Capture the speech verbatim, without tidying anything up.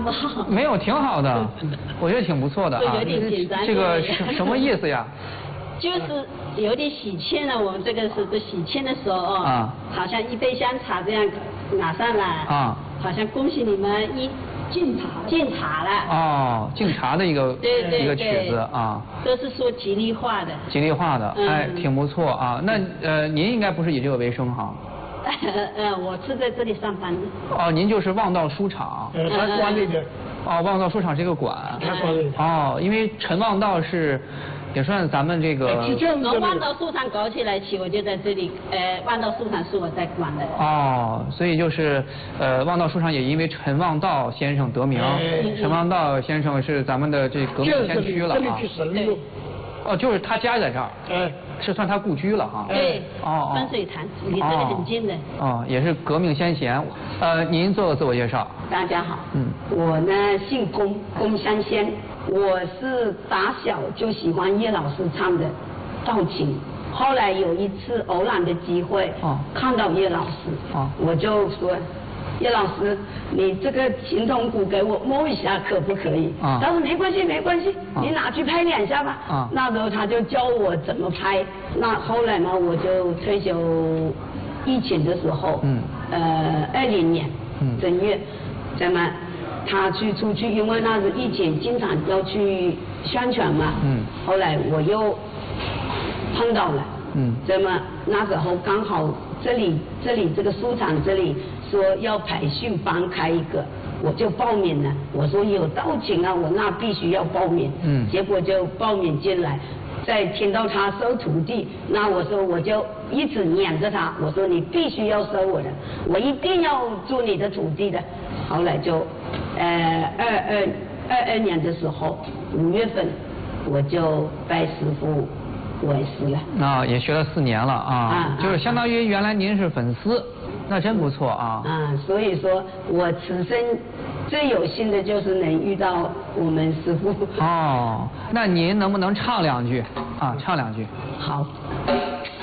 不好？ 没有，挺好的，我觉得挺不错的啊。 有点紧张。 这个什什么意思呀？ 就是有点喜庆了，我们这个是不喜庆的时候哦， 啊， 好像一杯香茶这样拿上来啊， 好像恭喜你们一进茶进茶了。 哦，敬茶的一个对对对一个曲子啊， 都是说吉利话的。 吉利话的，哎，挺不错啊。那呃，您应该不是以这个为生哈？ 呃，我是在这里上班的。 哦，您就是望道书场。 呃，他管理的。 哦，望道书场这个馆。 他管理的。 哦，因为陈望道是，也算咱们这个。 从望道书场搞起来起，我就在这里，呃，望道书场是我在管的。 哦，所以就是，呃，望道书场也因为陈望道先生得名。陈望道先生是咱们的这革命先驱了啊。 对。 哦，就是他家在这儿。 哎。 是算他故居了哈。 对。 哦哦。 分水潭离这里很近的。 哦，也是革命先贤。呃，您做个自我介绍。 大家好。 嗯。 我呢姓龚，龚香仙。我是打小就喜欢叶老师唱的道情，后来有一次偶然的机会，哦，看到叶老师，哦，我就说，叶老师，你这个琴筒鼓给我摸一下可不可以？啊，他说没关系没关系，啊，你拿去拍两下吧。啊，那时候他就教我怎么拍。那后来呢，我就退休疫情的时候，嗯，呃，二零年，嗯，正月，咱们。他去出去，因为那时疫情经常要去宣传嘛。嗯。后来我又碰到了。嗯。那么那时候刚好这里这里这个书场这里说要培训班开一个，我就报名了。我说有道情啊，我那必须要报名。嗯。结果就报名进来，再听到他收徒弟，那我说我就一直撵着他，我说你必须要收我的，我一定要做你的徒弟的。后来就。呃，二二二二年的时候，五月份我就拜师傅为师了。 那、啊、也学了四年了啊，啊就是相当于原来您是粉丝，啊、那真不错啊。 啊，所以说我此生最有幸的就是能遇到我们师傅。 哦，那您能不能唱两句啊？唱两句。 好。